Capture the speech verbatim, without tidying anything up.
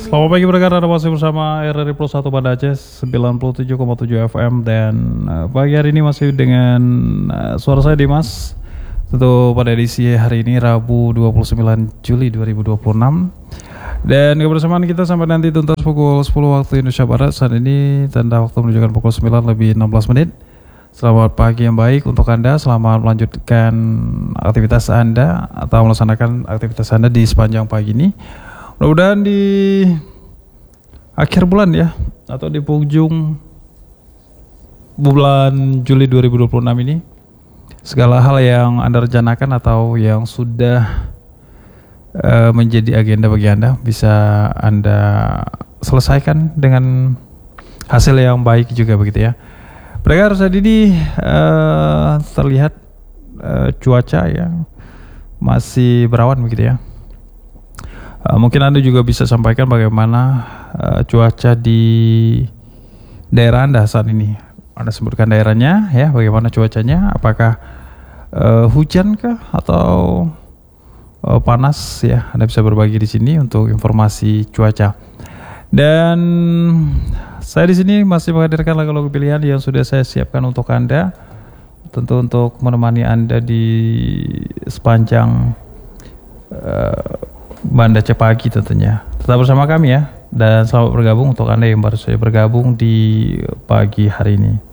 Selamat pagi berkar, Anda masih bersama R R I Plus satu Banda Aceh sembilan puluh tujuh koma tujuh F M. Dan uh, pagi hari ini masih dengan uh, suara saya Dimas. Tentu pada edisi hari ini Rabu dua puluh sembilan Juli dua ribu dua puluh enam. Dan kebersamaan kita sampai nanti tuntas pukul sepuluh waktu Indonesia Barat. Saat ini tanda waktu menunjukkan pukul sembilan lebih enam belas menit. Selamat pagi yang baik untuk Anda. Selamat melanjutkan aktivitas Anda atau melaksanakan aktivitas Anda di sepanjang pagi ini. Mudah-mudahan di akhir bulan ya, atau di penghujung bulan Juli dua ribu dua puluh enam ini, segala hal yang Anda rencanakan atau yang sudah uh, menjadi agenda bagi Anda bisa Anda selesaikan dengan hasil yang baik juga begitu ya. Mereka saat ini uh, terlihat uh, cuaca yang masih berawan begitu ya. Uh, mungkin Anda juga bisa sampaikan bagaimana uh, cuaca di daerah Anda saat ini. Anda sebutkan daerahnya ya, bagaimana cuacanya, apakah uh, hujan kah atau uh, panas ya. Anda bisa berbagi di sini untuk informasi cuaca. Dan saya di sini masih menghadirkan lagu-lagu pilihan yang sudah saya siapkan untuk Anda, tentu untuk menemani Anda di sepanjang uh, Banda Aceh pagi tentunya. Tetap bersama kami ya, dan selamat bergabung untuk Anda yang baru saja bergabung di pagi hari ini.